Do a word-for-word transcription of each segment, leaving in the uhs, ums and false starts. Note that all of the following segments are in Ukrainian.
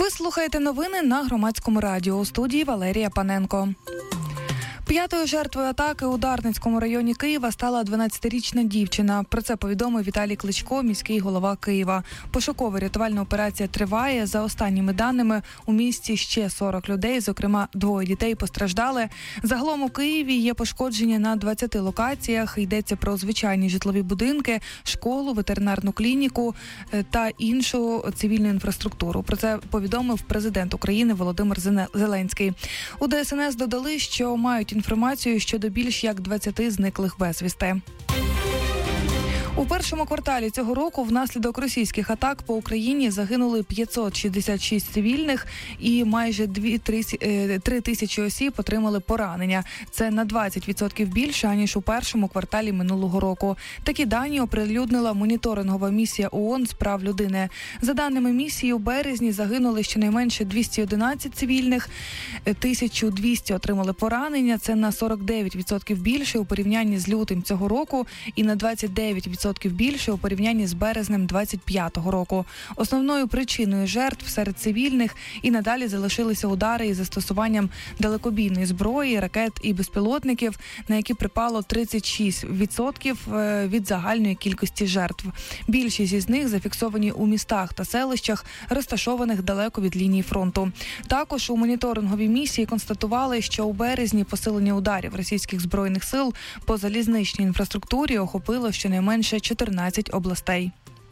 Ви слухаєте новини на Громадському радіо. У студії Валерія Паненко. П'ятою жертвою атаки у Дарницькому районі Києва стала дванадцятирічна дівчина. Про це повідомив Віталій Кличко, міський голова Києва. Пошукова рятувальна операція триває. За останніми даними, у місті ще сорок людей, зокрема двоє дітей постраждали. Загалом у Києві є пошкодження на двадцяти локаціях. Йдеться про звичайні житлові будинки, школу, ветеринарну клініку та іншу цивільну інфраструктуру. Про це повідомив президент України Володимир Зеленський. У Де Ес Ен Ес додали, що мають інформацію щодо більш як двадцяти зниклих безвісти. У першому кварталі цього року внаслідок російських атак по Україні загинули п'ятсот шістдесят шість цивільних і майже три тисячі осіб отримали поранення. Це на двадцять відсотків більше, аніж у першому кварталі минулого року. Такі дані оприлюднила моніторингова місія ООН з прав людини. За даними місії, у березні загинули щонайменше двісті одинадцять цивільних, тисяча двісті отримали поранення. Це на сорок дев'ять відсотків більше у порівнянні з лютим цього року і на двадцять дев'ять відсотків більше у порівнянні з березнем двадцять п'ятого року. Основною причиною жертв серед цивільних і надалі залишилися удари із застосуванням далекобійної зброї, ракет і безпілотників, на які припало тридцять шість відсотків від загальної кількості жертв. Більшість із них зафіксовані у містах та селищах, розташованих далеко від лінії фронту. Також у моніторинговій місії констатували, що у березні посилення ударів російських збройних сил по залізничній інфраструктурі охопило щонайменше чотирнадцять областей.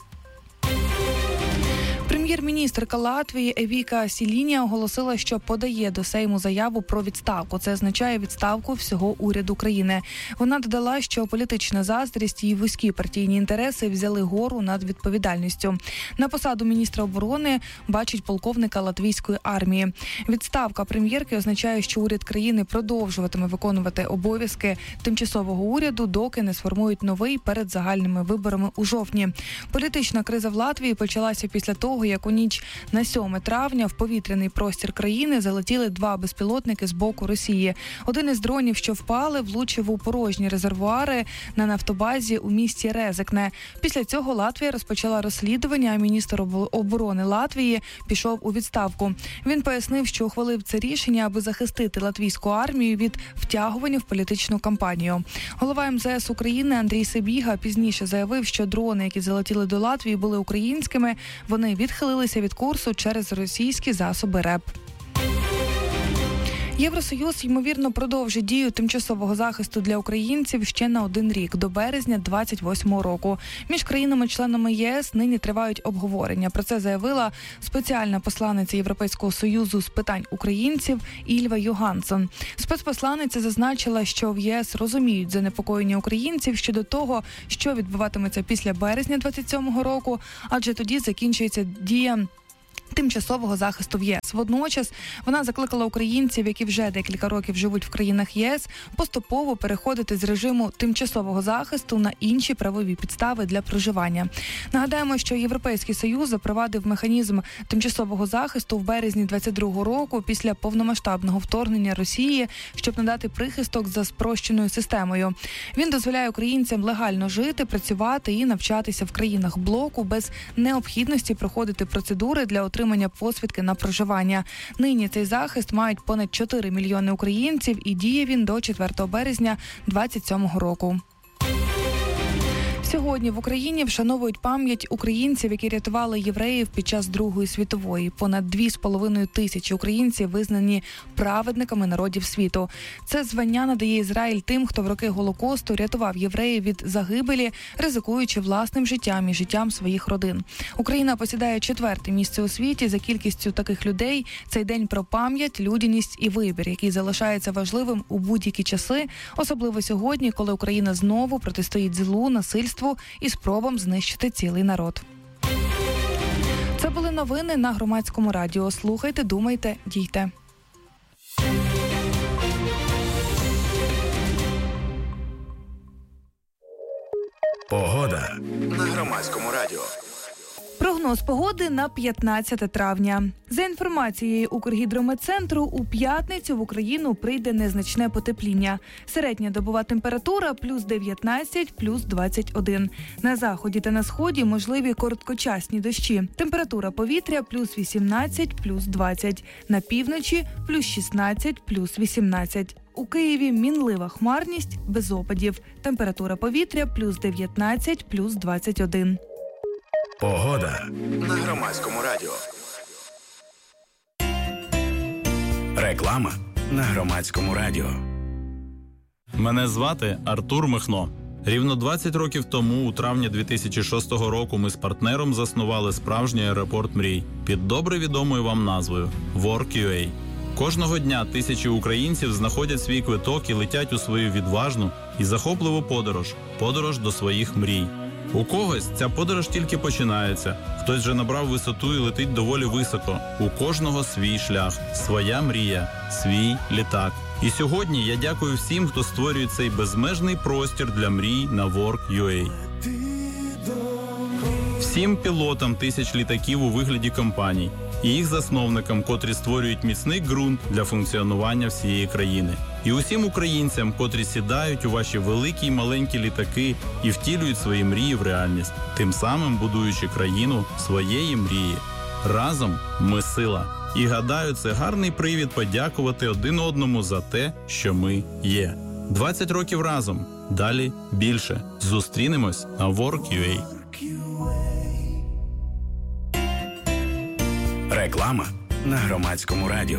Прем'єр-міністрка Латвії Евіка Сілінія оголосила, що подає до Сейму заяву про відставку. Це означає відставку всього уряду країни. Вона додала, що політична заздрість і вузькі партійні інтереси взяли гору над відповідальністю. На посаду міністра оборони бачить полковника латвійської армії. Відставка прем'єрки означає, що уряд країни продовжуватиме виконувати обов'язки тимчасового уряду, доки не сформують новий перед загальними виборами у жовтні. Політична криза в Латвії почалася після того, як у ніч на сьоме травня в повітряний простір країни залетіли два безпілотники з боку Росії. Один із дронів, що впали, влучив у порожні резервуари на нафтобазі у місті Резекне. Після цього Латвія розпочала розслідування, а міністр оборони Латвії пішов у відставку. Він пояснив, що ухвалив це рішення, аби захистити латвійську армію від втягування в політичну кампанію. Голова ем зе ес України Андрій Сибіга пізніше заявив, що дрони, які залетіли до Латвії, були українськими. Вони відхилилися від курсу через російські засоби РЕП. Євросоюз, ймовірно, продовжить дію тимчасового захисту для українців ще на один рік, до березня двадцять восьмого року. Між країнами-членами є ес нині тривають обговорення. Про це заявила спеціальна посланниця Європейського Союзу з питань українців Ільва Йоганссон. Спецпосланниця зазначила, що в є ес розуміють занепокоєння українців щодо того, що відбуватиметься після березня двадцять сьомого року, адже тоді закінчується дія тимчасового захисту в є ес. Водночас вона закликала українців, які вже декілька років живуть в країнах є ес, поступово переходити з режиму тимчасового захисту на інші правові підстави для проживання. Нагадаємо, що Європейський Союз запровадив механізм тимчасового захисту в березні двадцять другого року після повномасштабного вторгнення Росії, щоб надати прихисток за спрощеною системою. Він дозволяє українцям легально жити, працювати і навчатися в країнах блоку без необхідності проходити процедури для отримання посвідки на проживання. Нині цей захист мають понад чотири мільйони українців і діє він до четвертого березня двадцять сьомого року. Сьогодні в Україні вшановують пам'ять українців, які рятували євреїв під час Другої світової. Понад дві з половиною тисячі українців визнані праведниками народів світу. Це звання надає Ізраїль тим, хто в роки Голокосту рятував євреїв від загибелі, ризикуючи власним життям і життям своїх родин. Україна посідає четверте місце у світі за кількістю таких людей. Цей день про пам'ять, людяність і вибір, який залишається важливим у будь-які часи, особливо сьогодні, коли Україна знову протистоїть злу, насильству і спробам знищити цілий народ. Це були новини на Громадському радіо. Слухайте, думайте, дійте. Погода на Громадському радіо. Прогноз Прогноз погоди на п'ятнадцяте травня. За інформацією Укргідрометцентру, у п'ятницю в Україну прийде незначне потепління. Середня добова температура – плюс дев'ятнадцять, плюс двадцять один. На заході та на сході можливі короткочасні дощі. Температура повітря – плюс вісімнадцять, плюс двадцять. На півночі – плюс шістнадцять, плюс вісімнадцять. У Києві мінлива хмарність, без опадів. Температура повітря – плюс дев'ятнадцять, плюс двадцять один. Погода на Громадському радіо. Реклама на Громадському радіо. Мене звати Артур Михно. Рівно двадцять років тому, у травні дві тисячі шостого року, ми з партнером заснували справжній аеропорт мрій під добре відомою вам назвою WorkUA. Кожного дня тисячі українців знаходять свій квиток і летять у свою відважну і захопливу подорож – подорож до своїх мрій. У когось ця подорож тільки починається, хтось вже набрав висоту і летить доволі високо. У кожного свій шлях, своя мрія, свій літак. І сьогодні я дякую всім, хто створює цей безмежний простір для мрій на WorkUA. Всім пілотам тисяч літаків у вигляді компаній і їх засновникам, котрі створюють міцний ґрунт для функціонування всієї країни. І усім українцям, котрі сідають у ваші великі й маленькі літаки і втілюють свої мрії в реальність, тим самим будуючи країну своєї мрії. Разом ми сила. І гадаю, це гарний привід подякувати один одному за те, що ми є. двадцять років разом. Далі більше. Зустрінемось на WorkUA. Реклама на Громадському радіо.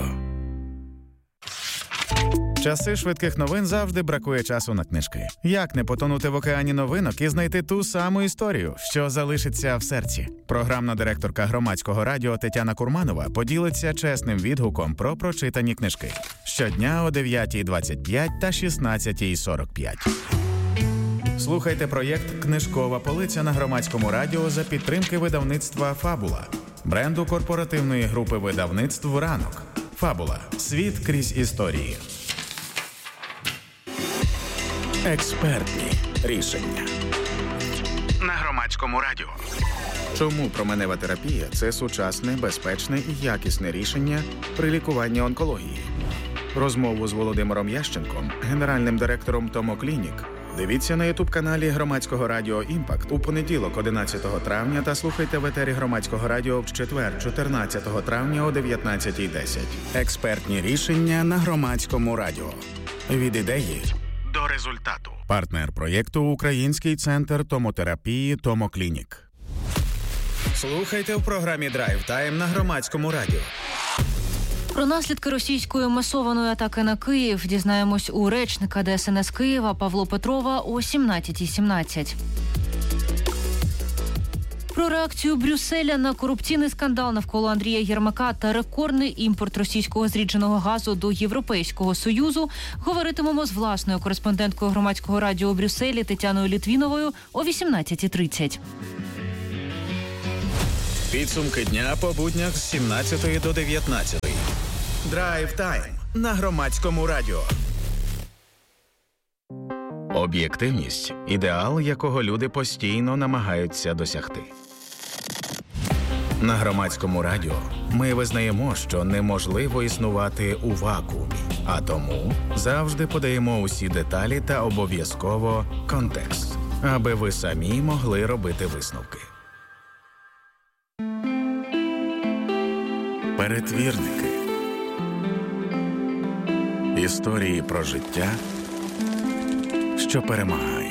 Часи швидких новин завжди бракує часу на книжки. Як не потонути в океані новинок і знайти ту саму історію, що залишиться в серці? Програмна директорка Громадського радіо Тетяна Курманова поділиться чесним відгуком про прочитані книжки. Щодня о дев'ятій двадцять п'ять та шістнадцятій сорок п'ять. Слухайте проєкт «Книжкова полиця» на Громадському радіо за підтримки видавництва «Фабула», бренду корпоративної групи видавництв «Ранок». «Фабула. Світ крізь історії». Експертні рішення на Громадському радіо. Чому променева терапія – це сучасне, безпечне і якісне рішення при лікуванні онкології? Розмову з Володимиром Ященком, генеральним директором Томоклінік, дивіться на ютуб-каналі Громадського радіо «Імпакт» у понеділок одинадцятого травня та слухайте в етері Громадського радіо в четвер чотирнадцятого травня о дев'ятнадцятій десять. Експертні рішення на Громадському радіо. Від ідеї до результату. Партнер проєкту – Український центр томотерапії «Томоклінік». Слухайте в програмі «Драйв Тайм» на Громадському радіо. Про наслідки російської масованої атаки на Київ дізнаємось у речника Де Ес Ен Ес Києва Павла Петрова о сімнадцятій сімнадцять. Про реакцію Брюсселя на корупційний скандал навколо Андрія Єрмака та рекордний імпорт російського зрідженого газу до Європейського Союзу говоритимемо з власною кореспонденткою Громадського радіо у Брюсселі Тетяною Літвіновою о вісімнадцятій тридцять. Підсумки дня по буднях з сімнадцятої до дев'ятнадцятої. Драйв Тайм на Громадському радіо. Об'єктивність – ідеал, якого люди постійно намагаються досягти. На Громадському радіо ми визнаємо, що неможливо існувати у вакуумі, а тому завжди подаємо усі деталі та обов'язково контекст, аби ви самі могли робити висновки. Перетвірники. Історії про життя, що перемагає.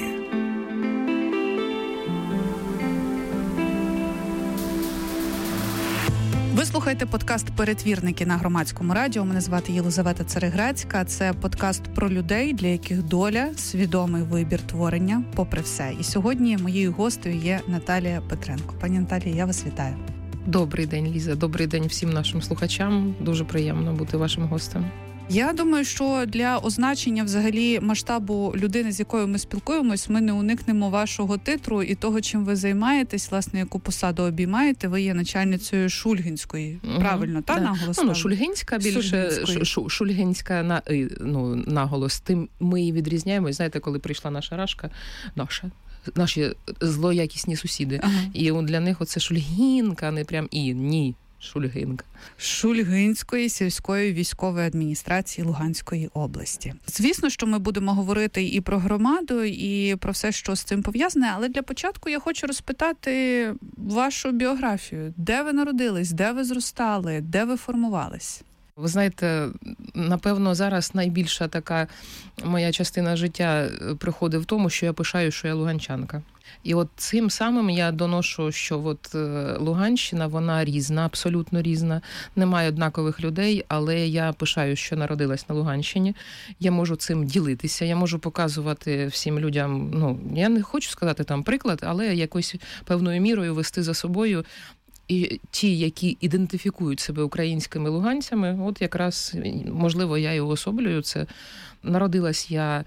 Ви слухаєте подкаст «Перетвірники» на Громадському радіо. Мене звати Єлизавета Цареграцька. Це подкаст про людей, для яких доля – свідомий вибір творення, попри все. І сьогодні моєю гостею є Наталія Петренко. Пані Наталія, я вас вітаю. Добрий день, Ліза. Добрий день всім нашим слухачам. Дуже приємно бути вашим гостем. Я думаю, що для означення взагалі масштабу людини, з якою ми спілкуємось, ми не уникнемо вашого титру і того, чим ви займаєтесь, власне, яку посаду обіймаєте. Ви є начальницею Шульгінської, угу. Правильно, та, да. Наголос? Ну, Шульгінська, більше Шульгінська, Шульгінська на, ну, наголос. Тим ми її відрізняємось. Знаєте, коли прийшла наша Рашка, наша, наші злоякісні сусіди. Ага. І для них оце Шульгінка, не прям і, ні. Шульгинка. Шульгинської сільської військової адміністрації Луганської області. Звісно, що ми будемо говорити і про громаду, і про все, що з цим пов'язане, але для початку я хочу розпитати вашу біографію. Де ви народились, де ви зростали, де ви формувались? Ви знаєте, напевно, зараз найбільша така моя частина життя приходить в тому, що я пишаю, що я луганчанка. І от цим самим я доношу, що от Луганщина, вона різна, абсолютно різна. Немає однакових людей, але я пишаю, що народилась на Луганщині. Я можу цим ділитися, я можу показувати всім людям, ну, я не хочу сказати там приклад, але якось певною мірою вести за собою. І ті, які ідентифікують себе українськими луганцями, от якраз, можливо, я і уособлюю це. Народилась я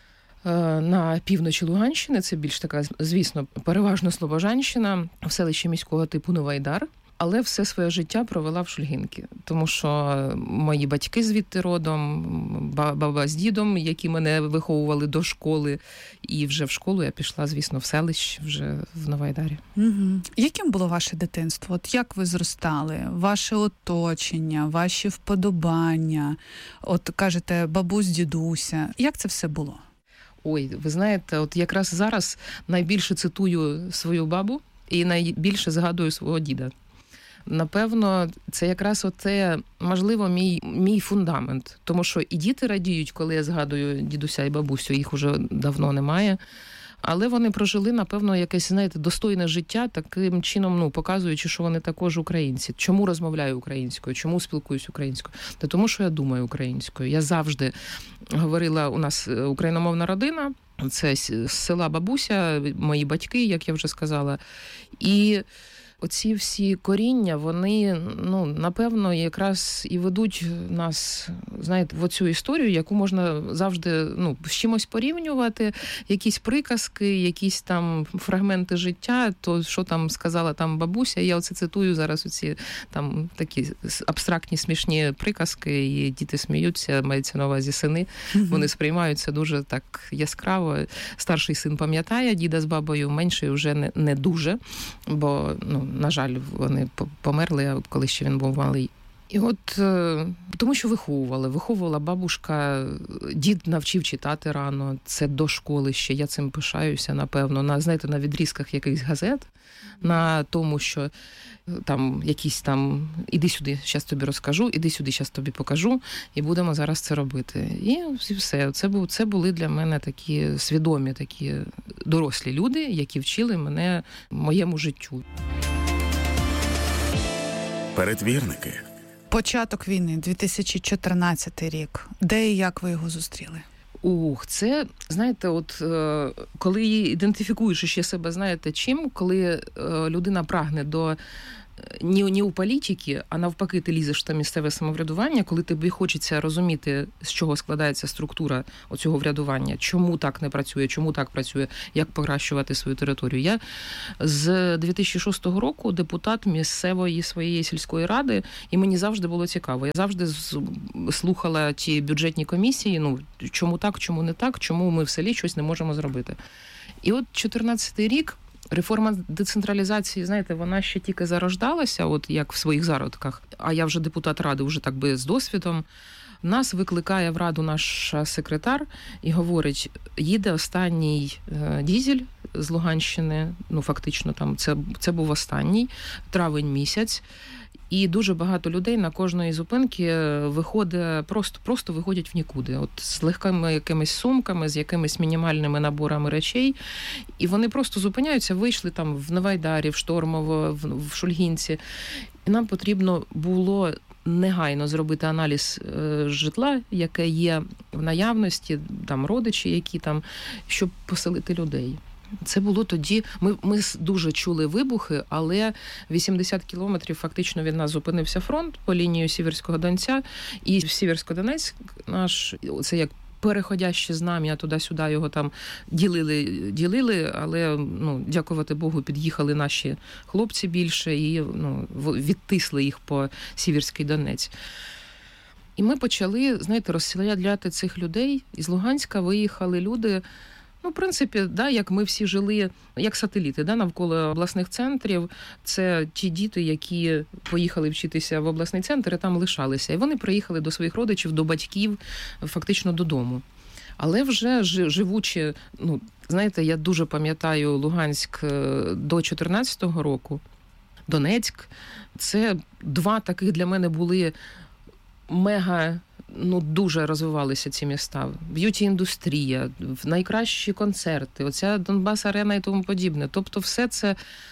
на півночі Луганщини, це більш така, звісно, переважно Слобожанщина, в селищі міського типу Новайдар, але все своє життя провела в Шульгинці, тому що мої батьки звідти родом, баба з дідом, які мене виховували до школи, і вже в школу я пішла, звісно, в селище, вже в Новайдарі. Угу. Яким було ваше дитинство? От як ви зростали? Ваше оточення, ваші вподобання? От кажете, бабусь, дідуся. Як це все було? Ой, ви знаєте, от якраз зараз найбільше цитую свою бабу і найбільше згадую свого діда. Напевно, це якраз оце, можливо, мій, мій фундамент. Тому що і діти радіють, коли я згадую дідуся і бабусю, їх уже давно немає. Але вони прожили, напевно, якесь, знаєте, достойне життя, таким чином, ну, показуючи, що вони також українці. Чому розмовляю українською? Чому спілкуюсь українською? Та тому, що я думаю українською. Я завжди говорила, у нас україномовна родина, це з села бабуся, мої батьки, як я вже сказала. І оці всі коріння, вони, ну, напевно, якраз і ведуть нас, знаєте, в оцю історію, яку можна завжди, ну, з чимось порівнювати, якісь приказки, якісь там фрагменти життя, то, що там сказала там бабуся, я оце цитую зараз оці там такі абстрактні, смішні приказки, і діти сміються, мається на увазі сини, вони сприймаються дуже так яскраво. Старший син пам'ятає діда з бабою, менший вже не, не дуже, бо, ну, на жаль, вони померли, коли ще він був малий. І от тому, що виховували. Виховувала бабушка, дід навчив читати рано, це до школи ще, я цим пишаюся, напевно, на, знаєте, на відрізках якихось газет, на тому, що там якісь там, іди сюди, зараз тобі розкажу, іди сюди, зараз тобі покажу, і будемо зараз це робити. І все. Це, був, це були для мене такі свідомі, такі дорослі люди, які вчили мене моєму життю. Перетвірники. Початок війни, дві тисячі чотирнадцятий рік. Де і як ви його зустріли? Ух, це, знаєте, от коли ідентифікуєш ще себе, знаєте, чим, коли людина прагне до ні, ні у політики, а навпаки ти лізеш в місцеве самоврядування, коли тобі хочеться розуміти, з чого складається структура оцього врядування, чому так не працює, чому так працює, як покращувати свою територію. Я з дві тисячі шостого року депутат місцевої своєї сільської ради, і мені завжди було цікаво. Я завжди слухала ті бюджетні комісії, ну, чому так, чому не так, чому ми в селі щось не можемо зробити. І от чотирнадцятий рік, реформа децентралізації, знаєте, вона ще тільки зарождалася, от як в своїх зародках, а я вже депутат ради, вже так би з досвідом. Нас викликає в раду наш секретар і говорить, їде останній дізель з Луганщини, ну фактично там це, це був останній, травень місяць, і дуже багато людей на кожної зупинки виходить, просто, просто виходять в нікуди. От з легкими якимись сумками, з якимись мінімальними наборами речей. І вони просто зупиняються, вийшли там в Новайдарі, в Штормово, в, в Шульгинці. І нам потрібно було негайно зробити аналіз е, житла, яке є в наявності, там родичі, які там, щоб поселити людей. Це було тоді, ми, ми дуже чули вибухи, але вісімдесят кілометрів фактично від нас зупинився фронт по лінії Сіверського Донця, і Сіверсько-Донецьк наш, це як переходяще знам'я, туди-сюди його там ділили, ділили, але, ну, дякувати Богу, під'їхали наші хлопці більше і, ну, відтисли їх по Сіверський Донець. І ми почали, знаєте, розселяти цих людей. Із Луганська виїхали люди, Ну, в принципі, да, як ми всі жили, як сателіти, да, навколо обласних центрів, це ті діти, які поїхали вчитися в обласний центр і там лишалися. І вони приїхали до своїх родичів, до батьків, фактично додому. Але вже живучи, ну, знаєте, я дуже пам'ятаю Луганськ до чотирнадцятого року, Донецьк, це два таких для мене були мега, ну, дуже розвивалися ці міста. Б'юті-індустрія, найкращі концерти, оця Донбас-арена і тому подібне. Тобто все це...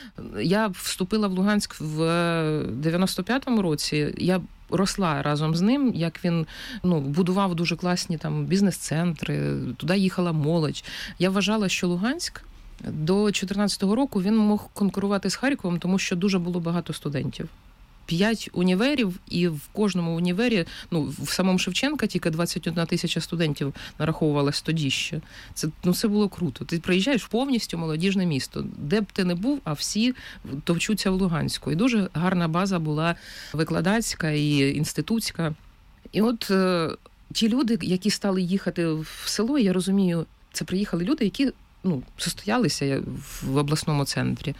Я вступила в Луганськ в дев'яносто п'ятому році, я росла разом з ним, як він, ну, будував дуже класні там бізнес-центри, туди їхала молодь. Я вважала, що Луганськ до чотирнадцятого року він мог конкурувати з Харковом, тому що дуже було багато студентів. П'ять універів, і в кожному універі, ну, в самому Шевченка тільки двадцять одна тисяча студентів нараховувалось тоді ще. Це, ну, це було круто. Ти приїжджаєш в повністю молодіжне місто. Де б ти не був, а всі товчуться в Луганську. І дуже гарна база була викладацька і інститутська. І от е, ті люди, які стали їхати в село, я розумію, це приїхали люди, які, ну, состоялися в обласному центрі.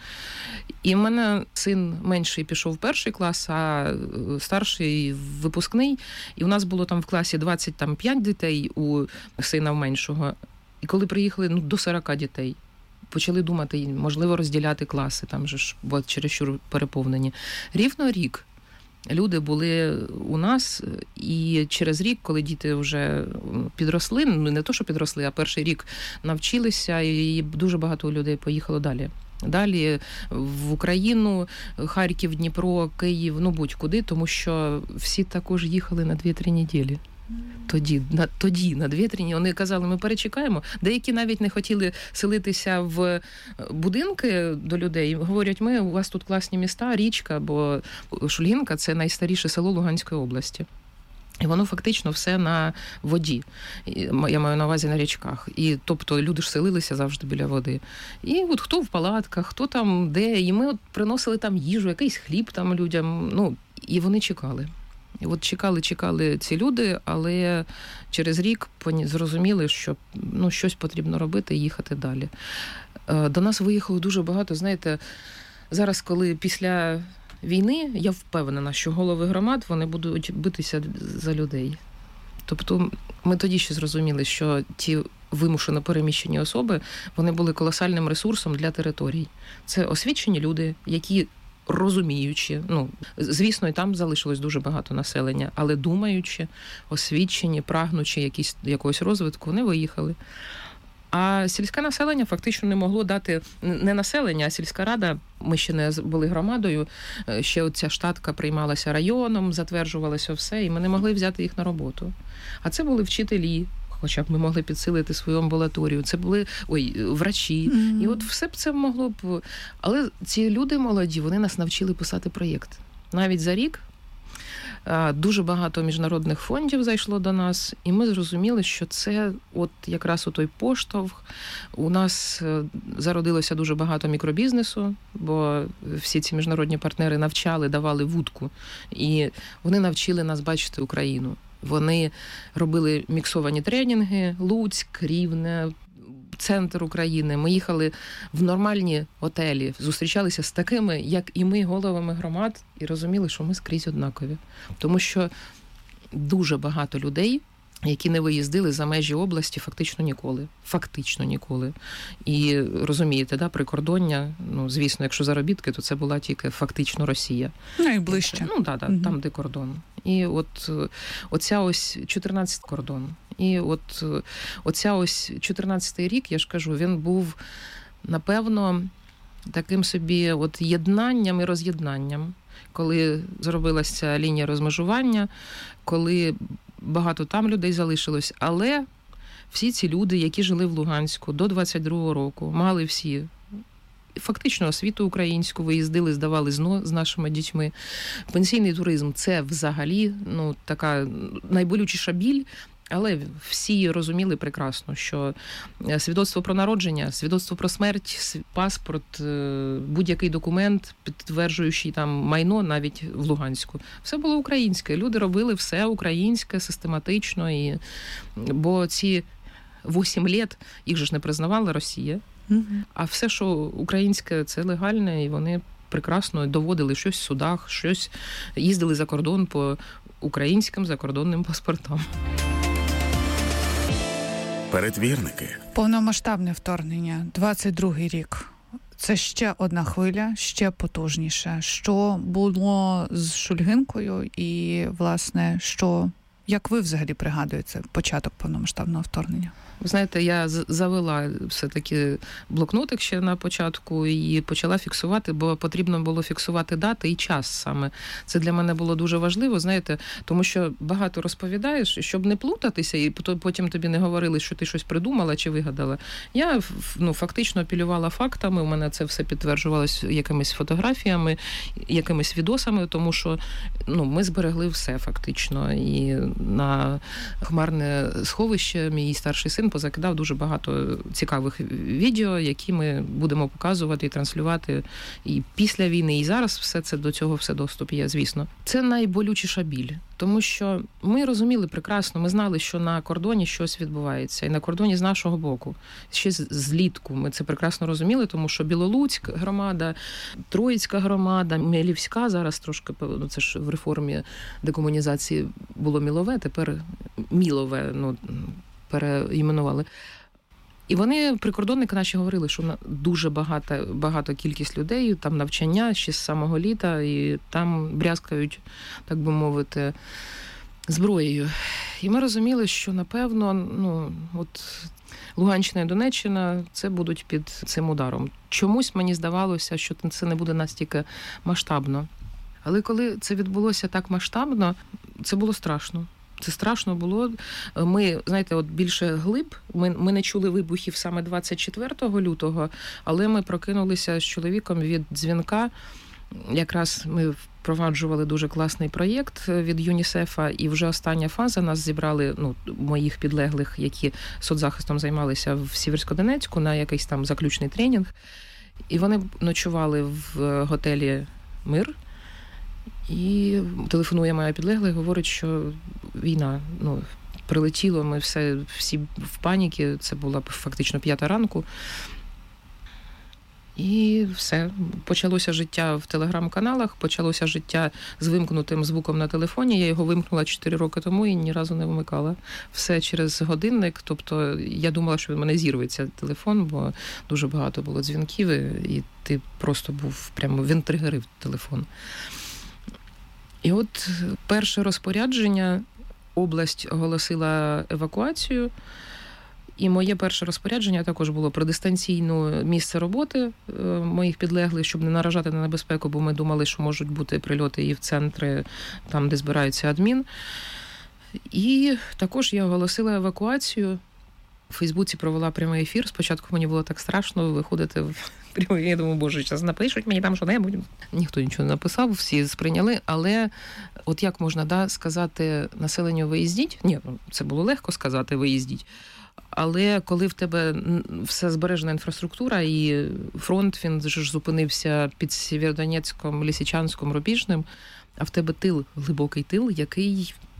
І в мене син менший пішов в перший клас, а старший випускний. І у нас було там в класі двадцять п'ять дітей у сина меншого. І коли приїхали, ну, до сорок дітей, почали думати, можливо, розділяти класи, там же ж, бо чересчур переповнені. Рівно рік люди були у нас, і через рік, коли діти вже підросли, ну, не то, що підросли, а перший рік навчилися, і дуже багато людей поїхало далі. Далі в Україну, Харків, Дніпро, Київ, ну будь-куди, тому що всі також їхали на дві-три неділі. Тоді, на, тоді, на дві-три неділі. Вони казали, ми перечекаємо. Деякі навіть не хотіли селитися в будинки до людей. Говорять, ми, у вас тут класні міста, річка, бо Шульгінка – це найстаріше село Луганської області. І воно фактично все на воді. Я маю на увазі на річках. І, тобто, люди ж селилися завжди біля води. І от хто в палатках, хто там де. І ми от приносили там їжу, якийсь хліб там людям. Ну, і вони чекали. І от чекали, чекали ці люди, але через рік зрозуміли, що, ну, щось потрібно робити і їхати далі. До нас виїхало дуже багато, знаєте, зараз, коли після війни, я впевнена, що голови громад, вони будуть битися за людей. Тобто ми тоді ще зрозуміли, що ті вимушено переміщені особи, вони були колосальним ресурсом для територій. Це освічені люди, які розуміючи, ну, звісно, і там залишилось дуже багато населення, але думаючи, освічені, прагнучи якісь, якогось розвитку, вони виїхали. А сільське населення фактично не могло дати, не населення, а сільська рада, ми ще не були громадою, ще оця штатка приймалася районом, затверджувалося все, і ми не могли взяти їх на роботу. А це були вчителі, хоча б ми могли підсилити свою амбулаторію, це були, ой, врачі, mm-hmm. і от все б це могло б... Але ці люди молоді, вони нас навчили писати проєкт. Навіть за рік дуже багато міжнародних фондів зайшло до нас, і ми зрозуміли, що це от якраз у той поштовх. У нас зародилося дуже багато мікробізнесу, бо всі ці міжнародні партнери навчали, давали вудку, і вони навчили нас бачити Україну. Вони робили міксовані тренінги, Луцьк, Рівне, центр України. Ми їхали в нормальні готелі, зустрічалися з такими, як і ми, головами громад, і розуміли, що ми скрізь однакові. Тому що дуже багато людей, які не виїздили за межі області фактично ніколи. Фактично ніколи. І розумієте, да, прикордоння, ну, звісно, якщо заробітки, то це була тільки фактично Росія. Найближче. Ну, да, да, угу. Там, де кордон. І от оця ось чотирнадцятий кордон. І от оця ось чотирнадцятий рік, я ж кажу, він був, напевно, таким собі от єднанням і роз'єднанням, коли зробилася лінія розмежування, коли багато там людей залишилось, але всі ці люди, які жили в Луганську до двадцять другого року, мали всі фактично освіту українську, виїздили, здавали ЗНО з нашими дітьми. Пенсійний туризм – це взагалі, ну, така найболючіша біль, але всі розуміли прекрасно, що свідоцтво про народження, свідоцтво про смерть, паспорт, будь-який документ, підтверджуючий там майно навіть в Луганську, все було українське. Люди робили все українське, систематично. І... Бо ці вісім літ їх же ж не признавала Росія. Mm-hmm. А все, що українське, це легальне, і вони прекрасно доводили щось в судах, щось їздили за кордон по українським закордонним паспортам. Перетвірники. Повномасштабне вторгнення, двадцять другий рік. Це ще одна хвиля, ще потужніше. Що було з Шульгинкою і, власне, що, як ви взагалі пригадуєте початок повномасштабного вторгнення? Ви знаєте, я завела все-таки блокнотик ще на початку і почала фіксувати, бо потрібно було фіксувати дати і час саме. Це для мене було дуже важливо, знаєте, тому що багато розповідаєш, щоб не плутатися, і потім тобі не говорили, що ти щось придумала чи вигадала. Я ну, фактично апелювала фактами, у мене це все підтверджувалось якимись фотографіями, якимись відосами, тому що ну, ми зберегли все фактично. І на хмарне сховище мій старший син позакидав дуже багато цікавих відео, які ми будемо показувати і транслювати і після війни, і зараз все це до цього все доступ є, звісно. Це найболючіша біль, тому що ми розуміли прекрасно, ми знали, що на кордоні щось відбувається, і на кордоні з нашого боку. Ще злітку ми це прекрасно розуміли, тому що Білолуцьк громада, Троїцька громада, Мілівська, зараз трошки, ну це ж в реформі декомунізації було Мілове, тепер Мілове, ну, переіменували. І вони, прикордонники наші, говорили, що дуже багато, багато кількість людей, там навчання ще з самого літа, і там брязкають, так би мовити, зброєю. І ми розуміли, що, напевно, ну, от Луганщина і Донеччина це будуть під цим ударом. Чомусь мені здавалося, що це не буде настільки масштабно. Але коли це відбулося так масштабно, це було страшно. Це страшно було. Ми, знаєте, от більше глиб, ми, ми не чули вибухів саме двадцять четвертого лютого, але ми прокинулися з чоловіком від дзвінка. Якраз ми впроваджували дуже класний проєкт від ЮНІСЕФа, і вже остання фаза нас зібрали, ну, моїх підлеглих, які соцзахистом займалися в Сіверськодонецьку, на якийсь там заключний тренінг. І вони ночували в готелі «Мир». І телефонує моя підлегла і говорить, що війна, ну, прилетіло, ми все, всі в паніці, це була фактично п'ята ранку. І все, почалося життя в телеграм-каналах, почалося життя з вимкнутим звуком на телефоні. Я його вимкнула чотири роки тому і ні разу не вмикала. Все через годинник, тобто я думала, що в мене зірветься телефон, бо дуже багато було дзвінків, і ти просто був прямо, він тригерив телефон. І от перше розпорядження, область оголосила евакуацію, і моє перше розпорядження також було про дистанційне місце роботи моїх підлеглих, щоб не наражати на небезпеку, бо ми думали, що можуть бути прильоти і в центри, там, де збираються адмін. І також я оголосила евакуацію. У Фейсбуці провела прямий ефір. Спочатку мені було так страшно виходити в прямий ефір. Я думаю, боже, зараз напишуть мені там що-небудь. Ніхто нічого не написав, всі сприйняли. Але от як можна, да, сказати населенню «виїздіть»? Ні, це було легко сказати «виїздіть». Але коли в тебе все збережена інфраструктура і фронт, він ж зупинився під Сєвєродонецьком, Лисичанськом, Рубіжним, а в тебе тил, глибокий тил, який